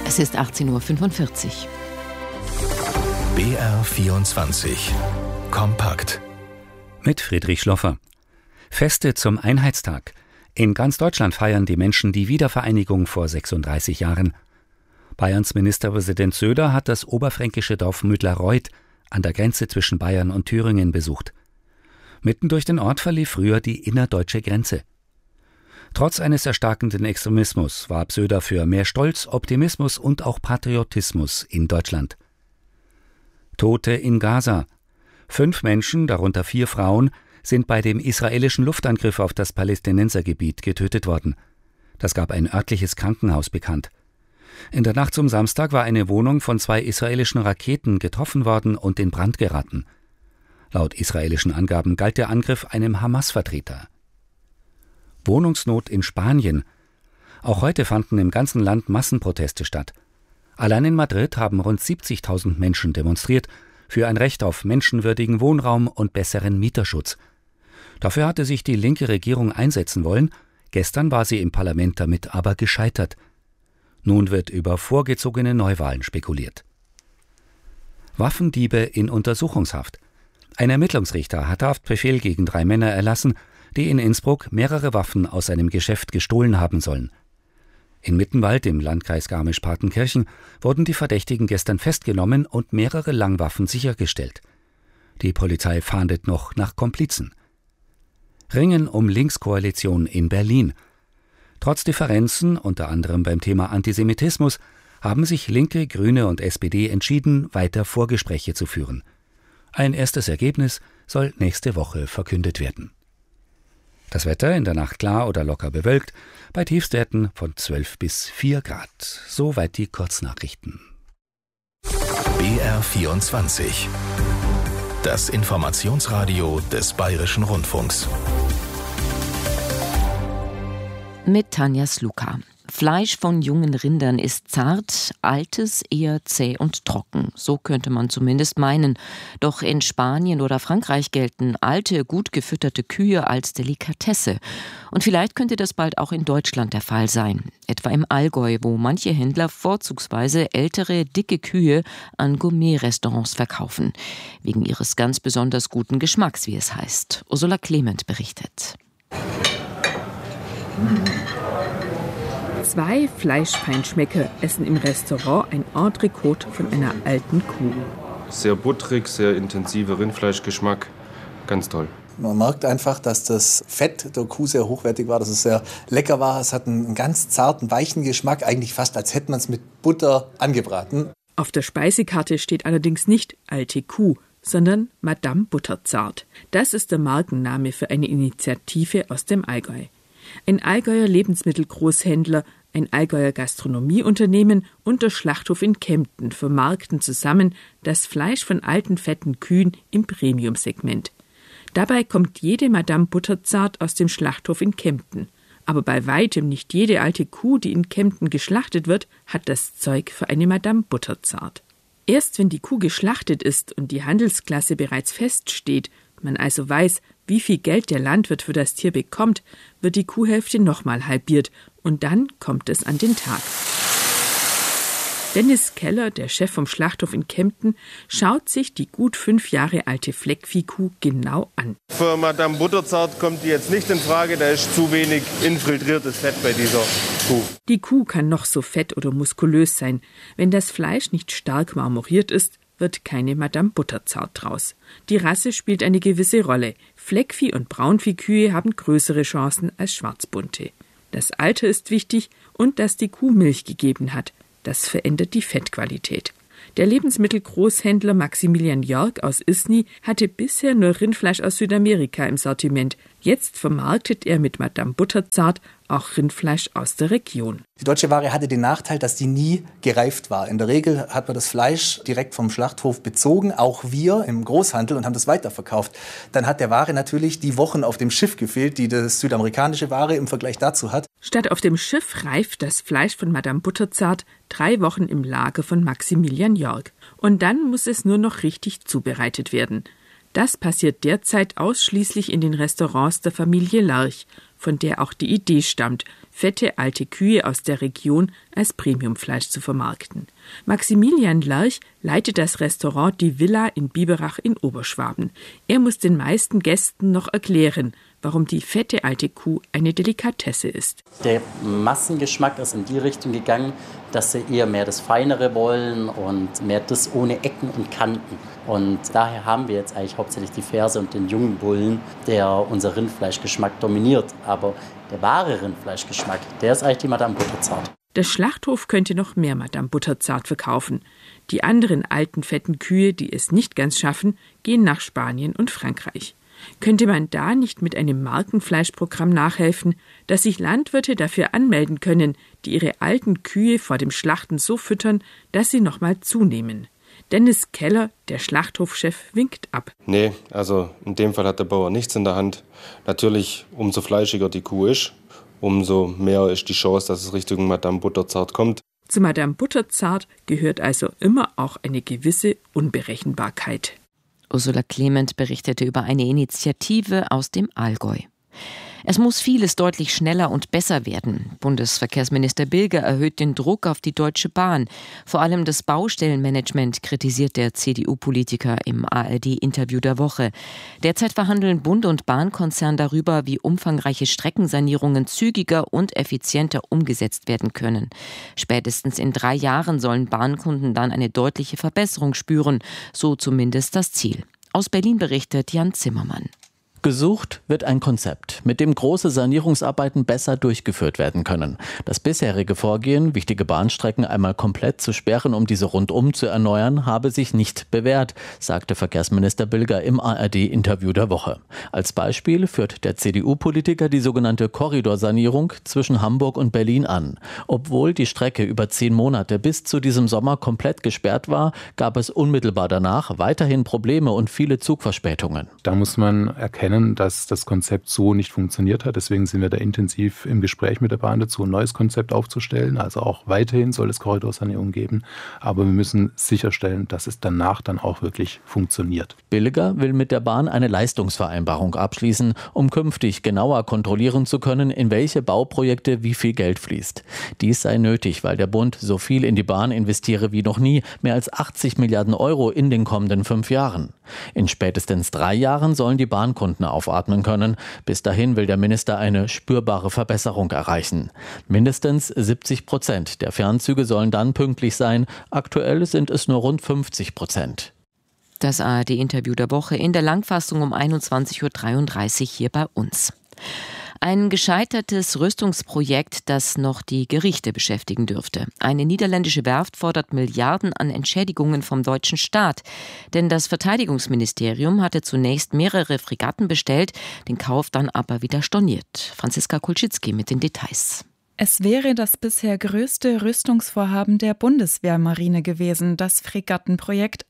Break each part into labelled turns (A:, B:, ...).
A: Es ist 18.45 Uhr.
B: BR24 Kompakt.
C: Mit Friedrich Schloffer. Feste zum Einheitstag. In ganz Deutschland feiern die Menschen die Wiedervereinigung vor 36 Jahren. Bayerns Ministerpräsident Söder hat das oberfränkische Dorf Müdlarreuth an der Grenze zwischen Bayern und Thüringen besucht. Mitten durch den Ort verlief früher die innerdeutsche Grenze. Trotz eines erstarkenden Extremismus warb Söder für mehr Stolz, Optimismus und auch Patriotismus in Deutschland. Tote in Gaza. 5 Menschen, darunter 4 Frauen, sind bei dem israelischen Luftangriff auf das Palästinensergebiet getötet worden. Das gab ein örtliches Krankenhaus bekannt. In der Nacht zum Samstag war eine Wohnung von 2 israelischen Raketen getroffen worden und in Brand geraten. Laut israelischen Angaben galt der Angriff einem Hamas-Vertreter. Wohnungsnot in Spanien. Auch heute fanden im ganzen Land Massenproteste statt. Allein in Madrid haben rund 70.000 Menschen demonstriert für ein Recht auf menschenwürdigen Wohnraum und besseren Mieterschutz. Dafür hatte sich die linke Regierung einsetzen wollen. Gestern war sie im Parlament damit aber gescheitert. Nun wird über vorgezogene Neuwahlen spekuliert. Waffendiebe in Untersuchungshaft. Ein Ermittlungsrichter hat Haftbefehl gegen 3 Männer erlassen, die in Innsbruck mehrere Waffen aus einem Geschäft gestohlen haben sollen. In Mittenwald im Landkreis Garmisch-Partenkirchen wurden die Verdächtigen gestern festgenommen und mehrere Langwaffen sichergestellt. Die Polizei fahndet noch nach Komplizen. Ringen um Linkskoalition in Berlin. Trotz Differenzen, unter anderem beim Thema Antisemitismus, haben sich Linke, Grüne und SPD entschieden, weiter Vorgespräche zu führen. Ein erstes Ergebnis soll nächste Woche verkündet werden. Das Wetter in der Nacht klar oder locker bewölkt, bei Tiefstwerten von 12 bis 4 Grad. Soweit die Kurznachrichten.
B: BR24. Das Informationsradio des Bayerischen Rundfunks.
A: Mit Tanja Sluka. Fleisch von jungen Rindern ist zart, altes eher zäh und trocken. So könnte man zumindest meinen. Doch in Spanien oder Frankreich gelten alte, gut gefütterte Kühe als Delikatesse. Und vielleicht könnte das bald auch in Deutschland der Fall sein. Etwa im Allgäu, wo manche Händler vorzugsweise ältere, dicke Kühe an Gourmet-Restaurants verkaufen. Wegen ihres ganz besonders guten Geschmacks, wie es heißt. Ursula Clement berichtet.
D: 2 Fleischfeinschmecker essen im Restaurant ein Entrecote von einer alten Kuh.
E: Sehr butterig, sehr intensiver Rindfleischgeschmack. Ganz toll.
F: Man merkt einfach, dass das Fett der Kuh sehr hochwertig war, dass es sehr lecker war. Es hat einen ganz zarten, weichen Geschmack, eigentlich fast als hätte man es mit Butter angebraten.
D: Auf der Speisekarte steht allerdings nicht alte Kuh, sondern Madame Butterzart. Das ist der Markenname für eine Initiative aus dem Allgäu. Ein Allgäuer Lebensmittelgroßhändler, ein Allgäuer Gastronomieunternehmen und der Schlachthof in Kempten vermarkten zusammen das Fleisch von alten, fetten Kühen im Premium-Segment. Dabei kommt jede Madame Butterzart aus dem Schlachthof in Kempten. Aber bei weitem nicht jede alte Kuh, die in Kempten geschlachtet wird, hat das Zeug für eine Madame Butterzart. Erst wenn die Kuh geschlachtet ist und die Handelsklasse bereits feststeht, man also weiß, wie viel Geld der Landwirt für das Tier bekommt, wird die Kuhhälfte nochmal halbiert und dann kommt es an den Tag. Dennis Keller, der Chef vom Schlachthof in Kempten, schaut sich die gut 5 Jahre alte Fleckviehkuh genau an.
E: Für Madame Butterzart kommt die jetzt nicht in Frage, da ist zu wenig infiltriertes Fett bei dieser Kuh.
D: Die Kuh kann noch so fett oder muskulös sein. Wenn das Fleisch nicht stark marmoriert ist, wird keine Madame Butterzart draus. Die Rasse spielt eine gewisse Rolle. Fleckvieh- und Braunviehkühe haben größere Chancen als schwarzbunte. Das Alter ist wichtig und dass die Kuh Milch gegeben hat. Das verändert die Fettqualität. Der Lebensmittelgroßhändler Maximilian Jörg aus Isny hatte bisher nur Rindfleisch aus Südamerika im Sortiment. Jetzt vermarktet er mit Madame Butterzart auch Rindfleisch aus der Region.
F: Die deutsche Ware hatte den Nachteil, dass die nie gereift war. In der Regel hat man das Fleisch direkt vom Schlachthof bezogen, auch wir im Großhandel, und haben das weiterverkauft. Dann hat der Ware natürlich die Wochen auf dem Schiff gefehlt, die das südamerikanische Ware im Vergleich dazu hat.
D: Statt auf dem Schiff reift das Fleisch von Madame Butterzart 3 Wochen im Lager von Maximilian Jörg. Und dann muss es nur noch richtig zubereitet werden. Das passiert derzeit ausschließlich in den Restaurants der Familie Lerch. von der auch die Idee stammt, fette alte Kühe aus der Region als Premiumfleisch zu vermarkten. Maximilian Lerch leitet das Restaurant Die Villa in Biberach in Oberschwaben. Er muss den meisten Gästen noch erklären, warum die fette alte Kuh eine Delikatesse ist.
G: Der Massengeschmack ist in die Richtung gegangen, dass sie eher mehr das Feinere wollen und mehr das ohne Ecken und Kanten. Und daher haben wir jetzt eigentlich hauptsächlich die Ferse und den jungen Bullen, der unser Rindfleischgeschmack dominiert. Aber der wahre Rindfleischgeschmack, der ist eigentlich die Madame Butterzart.
D: Der Schlachthof könnte noch mehr Madame Butterzart verkaufen. Die anderen alten, fetten Kühe, die es nicht ganz schaffen, gehen nach Spanien und Frankreich. Könnte man da nicht mit einem Markenfleischprogramm nachhelfen, dass sich Landwirte dafür anmelden können, die ihre alten Kühe vor dem Schlachten so füttern, dass sie nochmal zunehmen? Dennis Keller, der Schlachthofchef, winkt ab.
E: Nee, also in dem Fall hat der Bauer nichts in der Hand. Natürlich, umso fleischiger die Kuh ist, umso mehr ist die Chance, dass es Richtung Madame Butterzart kommt.
D: Zu Madame Butterzart gehört also immer auch eine gewisse Unberechenbarkeit.
A: Ursula Clement berichtete über eine Initiative aus dem Allgäu. Es muss vieles deutlich schneller und besser werden. Bundesverkehrsminister Bilger erhöht den Druck auf die Deutsche Bahn. Vor allem das Baustellenmanagement kritisiert der CDU-Politiker im ARD-Interview der Woche. Derzeit verhandeln Bund und Bahnkonzern darüber, wie umfangreiche Streckensanierungen zügiger und effizienter umgesetzt werden können. Spätestens in 3 Jahren sollen Bahnkunden dann eine deutliche Verbesserung spüren, so zumindest das Ziel. Aus Berlin berichtet Jan Zimmermann.
H: Gesucht wird ein Konzept, mit dem große Sanierungsarbeiten besser durchgeführt werden können. Das bisherige Vorgehen, wichtige Bahnstrecken einmal komplett zu sperren, um diese rundum zu erneuern, habe sich nicht bewährt, sagte Verkehrsminister Bilger im ARD-Interview der Woche. Als Beispiel führt der CDU-Politiker die sogenannte Korridorsanierung zwischen Hamburg und Berlin an. Obwohl die Strecke über 10 Monate bis zu diesem Sommer komplett gesperrt war, gab es unmittelbar danach weiterhin Probleme und viele Zugverspätungen.
I: Da muss man erkennen, dass das Konzept so nicht funktioniert hat. Deswegen sind wir da intensiv im Gespräch mit der Bahn dazu, ein neues Konzept aufzustellen. Also auch weiterhin soll es Korridorsanierung geben. Aber wir müssen sicherstellen, dass es danach dann auch wirklich funktioniert.
H: Bilger will mit der Bahn eine Leistungsvereinbarung abschließen, um künftig genauer kontrollieren zu können, in welche Bauprojekte wie viel Geld fließt. Dies sei nötig, weil der Bund so viel in die Bahn investiere wie noch nie, mehr als 80 Milliarden Euro in den kommenden 5 Jahren. In spätestens 3 Jahren sollen die Bahnkunden aufatmen können. Bis dahin will der Minister eine spürbare Verbesserung erreichen. Mindestens 70% der Fernzüge sollen dann pünktlich sein. Aktuell sind es nur rund 50%.
A: Das ARD-Interview der Woche in der Langfassung um 21.33 Uhr hier bei uns. Ein gescheitertes Rüstungsprojekt, das noch die Gerichte beschäftigen dürfte. Eine niederländische Werft fordert Milliarden an Entschädigungen vom deutschen Staat. Denn das Verteidigungsministerium hatte zunächst mehrere Fregatten bestellt, den Kauf dann aber wieder storniert. Franziska Kulczycki mit den Details.
J: Es wäre das bisher größte Rüstungsvorhaben der Bundeswehrmarine gewesen, das Fregattenprojekt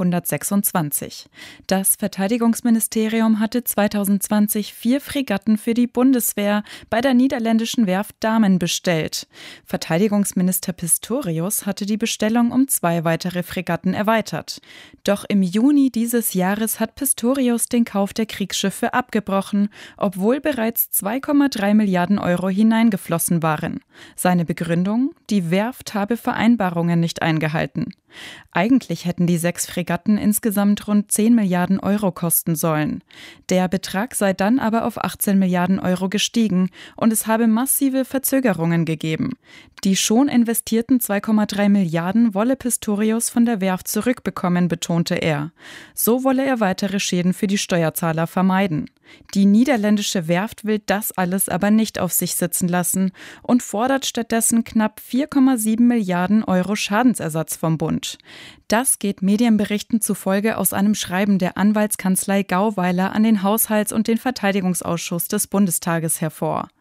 J: F-126. Das Verteidigungsministerium hatte 2020 4 Fregatten für die Bundeswehr bei der niederländischen Werft Damen bestellt. Verteidigungsminister Pistorius hatte die Bestellung um 2 weitere Fregatten erweitert. Doch im Juni dieses Jahres hat Pistorius den Kauf der Kriegsschiffe abgebrochen, obwohl bereits 2,3 Milliarden Euro hineingeflossen waren. Seine Begründung: Die Werft habe Vereinbarungen nicht eingehalten. Eigentlich hätten die 6 Fregatten insgesamt rund 10 Milliarden Euro kosten sollen. Der Betrag sei dann aber auf 18 Milliarden Euro gestiegen und es habe massive Verzögerungen gegeben. Die schon investierten 2,3 Milliarden wolle Pistorius von der Werft zurückbekommen, betonte er. So wolle er weitere Schäden für die Steuerzahler vermeiden. Die niederländische Werft will das alles aber nicht auf sich sitzen lassen und fordert stattdessen knapp 4,7 Milliarden Euro Schadensersatz vom Bund. Das geht Medienberichten zufolge aus einem Schreiben der Anwaltskanzlei Gauweiler an den Haushalts- und den Verteidigungsausschuss des Bundestages hervor.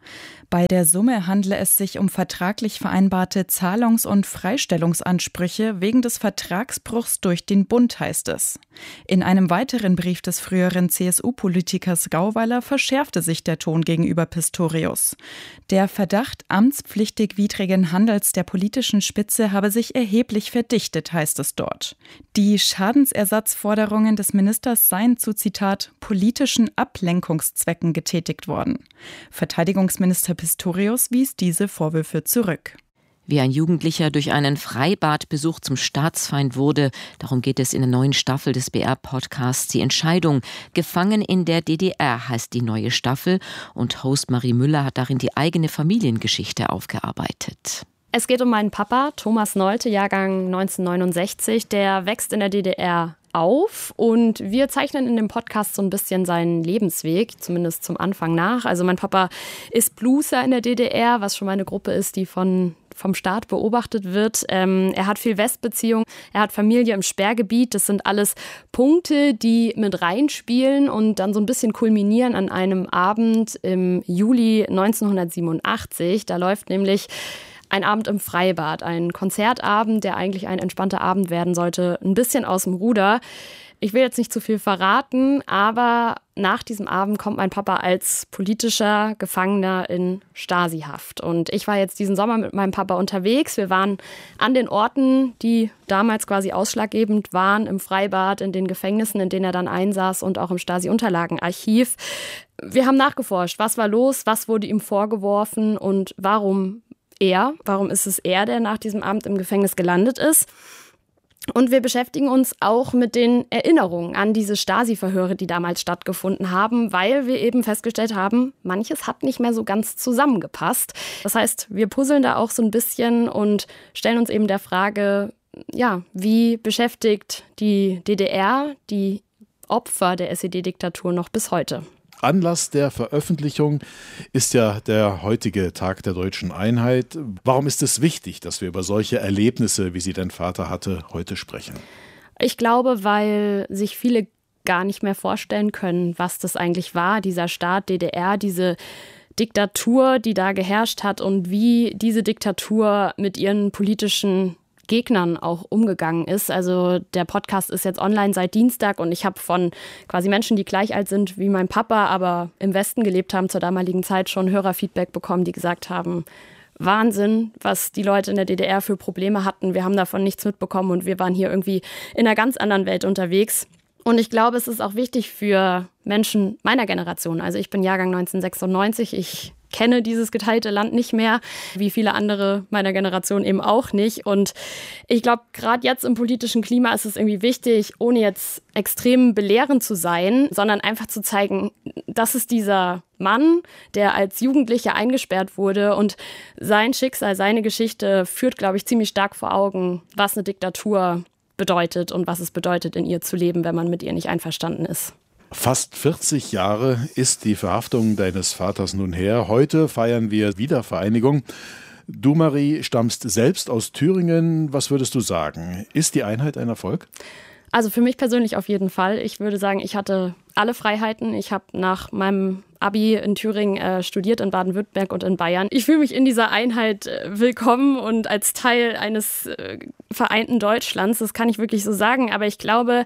J: Bei der Summe handle es sich um vertraglich vereinbarte Zahlungs- und Freistellungsansprüche wegen des Vertragsbruchs durch den Bund, heißt es. In einem weiteren Brief des früheren CSU-Politikers Gauweiler verschärfte sich der Ton gegenüber Pistorius. Der Verdacht amtspflichtig widrigen Handels der politischen Spitze habe sich erheblich verdichtet, heißt es dort. Die Schadensersatzforderungen des Ministers seien zu, Zitat, politischen Ablenkungszwecken getätigt worden. Verteidigungsminister Pistorius wies diese Vorwürfe zurück.
A: Wie ein Jugendlicher durch einen Freibadbesuch zum Staatsfeind wurde, darum geht es in der neuen Staffel des BR-Podcasts Die Entscheidung. Gefangen in der DDR heißt die neue Staffel und Host Marie Müller hat darin die eigene Familiengeschichte aufgearbeitet.
K: Es geht um meinen Papa, Thomas Nolte, Jahrgang 1969. Der wächst in der DDR auf und wir zeichnen in dem Podcast so ein bisschen seinen Lebensweg, zumindest zum Anfang nach. Also mein Papa ist Blueser in der DDR, was schon mal eine Gruppe ist, die vom Staat beobachtet wird. Er hat viel Westbeziehung, er hat Familie im Sperrgebiet. Das sind alles Punkte, die mit reinspielen und dann so ein bisschen kulminieren an einem Abend im Juli 1987. Da läuft nämlich ein Abend im Freibad, ein Konzertabend, der eigentlich ein entspannter Abend werden sollte, ein bisschen aus dem Ruder. Ich will jetzt nicht zu viel verraten, aber nach diesem Abend kommt mein Papa als politischer Gefangener in Stasi-Haft. Und ich war jetzt diesen Sommer mit meinem Papa unterwegs. Wir waren an den Orten, die damals quasi ausschlaggebend waren, im Freibad, in den Gefängnissen, in denen er dann einsaß und auch im Stasi-Unterlagenarchiv. Wir haben nachgeforscht, was war los, was wurde ihm vorgeworfen und warum ist es er, der nach diesem Abend im Gefängnis gelandet ist. Und wir beschäftigen uns auch mit den Erinnerungen an diese Stasi-Verhöre, die damals stattgefunden haben, weil wir eben festgestellt haben, manches hat nicht mehr so ganz zusammengepasst. Das heißt, wir puzzeln da auch so ein bisschen und stellen uns eben der Frage, ja, wie beschäftigt die DDR die Opfer der SED-Diktatur noch bis heute?
L: Anlass der Veröffentlichung ist ja der heutige Tag der Deutschen Einheit. Warum ist es wichtig, dass wir über solche Erlebnisse, wie sie dein Vater hatte, heute sprechen?
K: Ich glaube, weil sich viele gar nicht mehr vorstellen können, was das eigentlich war, dieser Staat DDR, diese Diktatur, die da geherrscht hat und wie diese Diktatur mit ihren politischen Gegnern auch umgegangen ist. Also der Podcast ist jetzt online seit Dienstag und ich habe von quasi Menschen, die gleich alt sind wie mein Papa, aber im Westen gelebt haben zur damaligen Zeit, schon Hörerfeedback bekommen, die gesagt haben, Wahnsinn, was die Leute in der DDR für Probleme hatten. Wir haben davon nichts mitbekommen und wir waren hier irgendwie in einer ganz anderen Welt unterwegs. Und ich glaube, es ist auch wichtig für Menschen meiner Generation. Also ich bin Jahrgang 1996, ich kenne dieses geteilte Land nicht mehr, wie viele andere meiner Generation eben auch nicht. Und ich glaube, gerade jetzt im politischen Klima ist es irgendwie wichtig, ohne jetzt extrem belehrend zu sein, sondern einfach zu zeigen, das ist dieser Mann, der als Jugendlicher eingesperrt wurde und sein Schicksal, seine Geschichte führt, glaube ich, ziemlich stark vor Augen, was eine Diktatur bedeutet und was es bedeutet, in ihr zu leben, wenn man mit ihr nicht einverstanden ist.
L: Fast 40 Jahre ist die Verhaftung deines Vaters nun her. Heute feiern wir Wiedervereinigung. Du, Marie, stammst selbst aus Thüringen. Was würdest du sagen? Ist die Einheit ein Erfolg?
K: Also für mich persönlich auf jeden Fall. Ich würde sagen, ich hatte alle Freiheiten. Ich habe nach meinem Abi in Thüringen studiert, in Baden-Württemberg und in Bayern. Ich fühle mich in dieser Einheit willkommen und als Teil eines vereinten Deutschlands. Das kann ich wirklich so sagen. Aber ich glaube,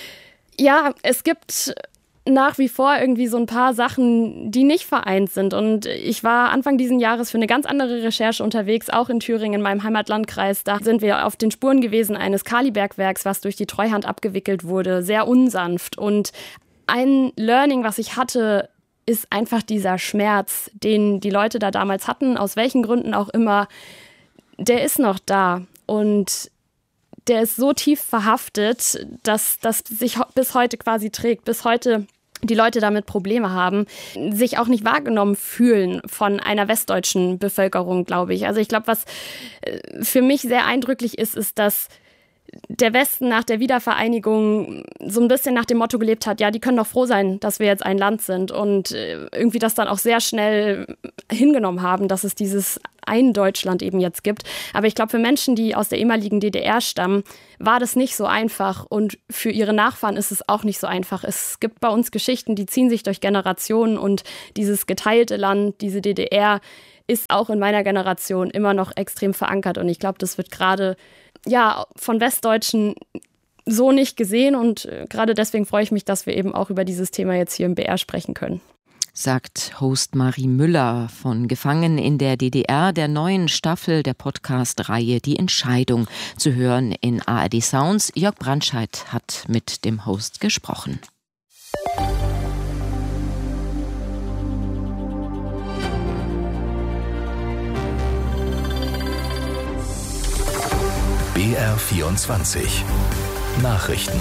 K: ja, es gibt nach wie vor irgendwie so ein paar Sachen, die nicht vereint sind. Und ich war Anfang dieses Jahres für eine ganz andere Recherche unterwegs, auch in Thüringen, in meinem Heimatlandkreis. Da sind wir auf den Spuren gewesen eines Kalibergwerks, was durch die Treuhand abgewickelt wurde, sehr unsanft. Und ein Learning, was ich hatte, ist einfach dieser Schmerz, den die Leute da damals hatten, aus welchen Gründen auch immer, der ist noch da. Und der ist so tief verhaftet, dass das sich bis heute quasi trägt, bis heute die Leute damit Probleme haben, sich auch nicht wahrgenommen fühlen von einer westdeutschen Bevölkerung, glaube ich. Also ich glaube, was für mich sehr eindrücklich ist, ist, dass der Westen nach der Wiedervereinigung so ein bisschen nach dem Motto gelebt hat, ja, die können doch froh sein, dass wir jetzt ein Land sind und irgendwie das dann auch sehr schnell hingenommen haben, dass es dieses ein Deutschland eben jetzt gibt. Aber ich glaube, für Menschen, die aus der ehemaligen DDR stammen, war das nicht so einfach und für ihre Nachfahren ist es auch nicht so einfach. Es gibt bei uns Geschichten, die ziehen sich durch Generationen und dieses geteilte Land, diese DDR, ist auch in meiner Generation immer noch extrem verankert. Und ich glaube, das wird gerade von Westdeutschen so nicht gesehen. Und gerade deswegen freue ich mich, dass wir eben auch über dieses Thema jetzt hier im BR sprechen können.
A: Sagt Host Marie Müller von Gefangen in der DDR, der neuen Staffel der Podcast-Reihe Die Entscheidung, zu hören in ARD Sounds. Jörg Brandscheid hat mit dem Host gesprochen.
B: BR24 Nachrichten.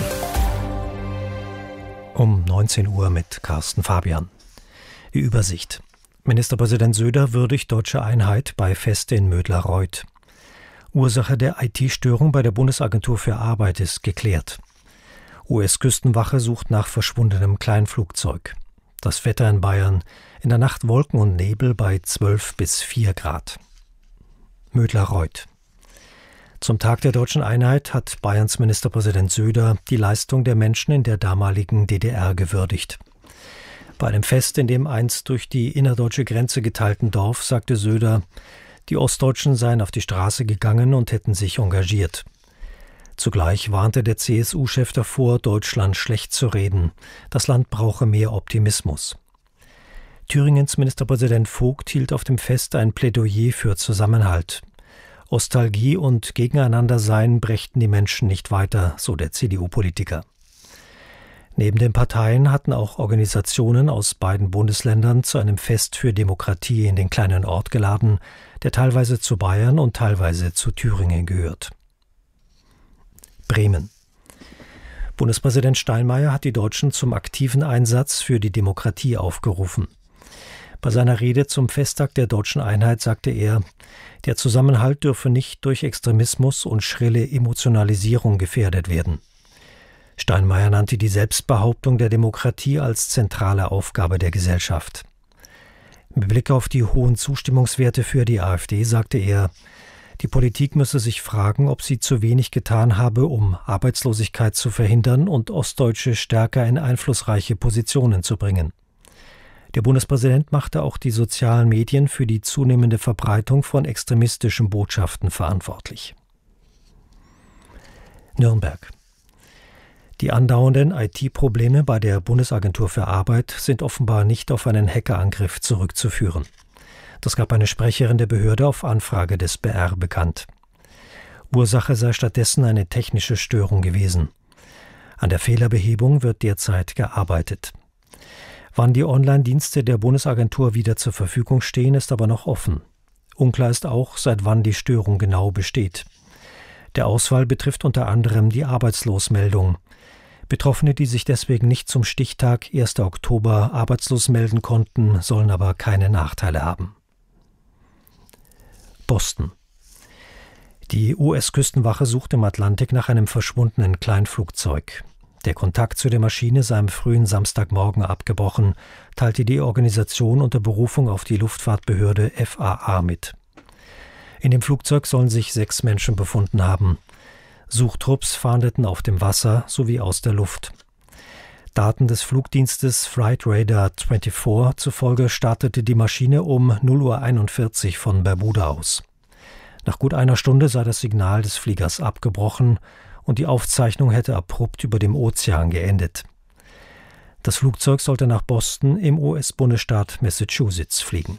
M: Um 19 Uhr mit Carsten Fabian. Die Übersicht. Ministerpräsident Söder würdigt deutsche Einheit bei Feste in Mödlareuth. Ursache der IT-Störung bei der Bundesagentur für Arbeit ist geklärt. US-Küstenwache sucht nach verschwundenem Kleinflugzeug. Das Wetter in Bayern. In der Nacht Wolken und Nebel bei 12 bis 4 Grad. Mödlareuth. Zum Tag der deutschen Einheit hat Bayerns Ministerpräsident Söder die Leistung der Menschen in der damaligen DDR gewürdigt. Bei einem Fest in dem einst durch die innerdeutsche Grenze geteilten Dorf sagte Söder, die Ostdeutschen seien auf die Straße gegangen und hätten sich engagiert. Zugleich warnte der CSU-Chef davor, Deutschland schlecht zu reden. Das Land brauche mehr Optimismus. Thüringens Ministerpräsident Vogt hielt auf dem Fest ein Plädoyer für Zusammenhalt. Ostalgie und Gegeneinandersein brächten die Menschen nicht weiter, so der CDU-Politiker. Neben den Parteien hatten auch Organisationen aus beiden Bundesländern zu einem Fest für Demokratie in den kleinen Ort geladen, der teilweise zu Bayern und teilweise zu Thüringen gehört. Bremen. Bundespräsident Steinmeier hat die Deutschen zum aktiven Einsatz für die Demokratie aufgerufen. Bei seiner Rede zum Festtag der deutschen Einheit sagte er, der Zusammenhalt dürfe nicht durch Extremismus und schrille Emotionalisierung gefährdet werden. Steinmeier nannte die Selbstbehauptung der Demokratie als zentrale Aufgabe der Gesellschaft. Mit Blick auf die hohen Zustimmungswerte für die AfD sagte er, die Politik müsse sich fragen, ob sie zu wenig getan habe, um Arbeitslosigkeit zu verhindern und Ostdeutsche stärker in einflussreiche Positionen zu bringen. Der Bundespräsident machte auch die sozialen Medien für die zunehmende Verbreitung von extremistischen Botschaften verantwortlich. Nürnberg. Die andauernden IT-Probleme bei der Bundesagentur für Arbeit sind offenbar nicht auf einen Hackerangriff zurückzuführen. Das gab eine Sprecherin der Behörde auf Anfrage des BR bekannt. Ursache sei stattdessen eine technische Störung gewesen. An der Fehlerbehebung wird derzeit gearbeitet. Wann die Online-Dienste der Bundesagentur wieder zur Verfügung stehen, ist aber noch offen. Unklar ist auch, seit wann die Störung genau besteht. Der Ausfall betrifft unter anderem die Arbeitslosmeldung. Betroffene, die sich deswegen nicht zum Stichtag 1. Oktober arbeitslos melden konnten, sollen aber keine Nachteile haben. Boston. Die US-Küstenwache sucht im Atlantik nach einem verschwundenen Kleinflugzeug. Der Kontakt zu der Maschine sei am frühen Samstagmorgen abgebrochen, teilte die Organisation unter Berufung auf die Luftfahrtbehörde FAA mit. In dem Flugzeug sollen sich 6 Menschen befunden haben. Suchtrupps fahndeten auf dem Wasser sowie aus der Luft. Daten des Flugdienstes Flight Radar 24 zufolge startete die Maschine um 0:41 Uhr von Bermuda aus. Nach gut einer Stunde sei das Signal des Fliegers abgebrochen und die Aufzeichnung hätte abrupt über dem Ozean geendet. Das Flugzeug sollte nach Boston im US-Bundesstaat Massachusetts fliegen.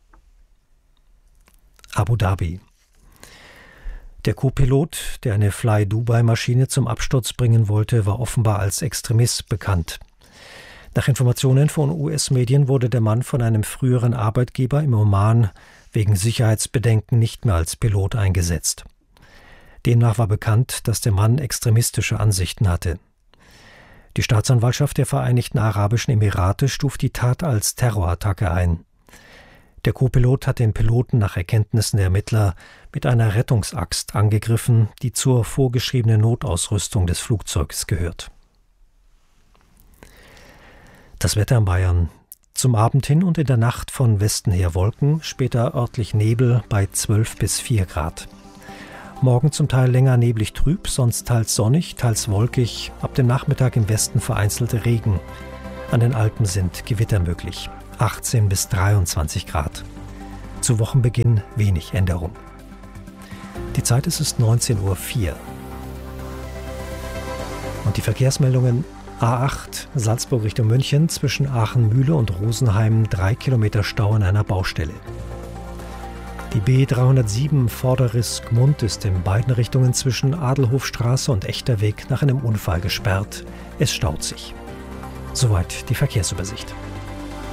M: Abu Dhabi. Der Co-Pilot, der eine Fly-Dubai-Maschine zum Absturz bringen wollte, war offenbar als Extremist bekannt. Nach Informationen von US-Medien wurde der Mann von einem früheren Arbeitgeber im Oman wegen Sicherheitsbedenken nicht mehr als Pilot eingesetzt. Demnach war bekannt, dass der Mann extremistische Ansichten hatte. Die Staatsanwaltschaft der Vereinigten Arabischen Emirate stuft die Tat als Terrorattacke ein. Der Co-Pilot hat den Piloten nach Erkenntnissen der Ermittler mit einer Rettungsaxt angegriffen, die zur vorgeschriebenen Notausrüstung des Flugzeugs gehört. Das Wetter in Bayern. Zum Abend hin und in der Nacht von Westen her Wolken, später örtlich Nebel bei 12 bis 4 Grad. Morgen zum Teil länger neblig trüb, sonst teils sonnig, teils wolkig. Ab dem Nachmittag im Westen vereinzelte Regen. An den Alpen sind Gewitter möglich. 18 bis 23 Grad. Zu Wochenbeginn wenig Änderung. Die Zeit ist 19:04 Uhr. Und die Verkehrsmeldungen: A8 Salzburg Richtung München, zwischen Aachen-Mühle und Rosenheim 3 Kilometer Stau an einer Baustelle. Die B307 Vorderriss-Gmund ist in beiden Richtungen zwischen Adelhofstraße und Echterweg nach einem Unfall gesperrt. Es staut sich. Soweit die Verkehrsübersicht.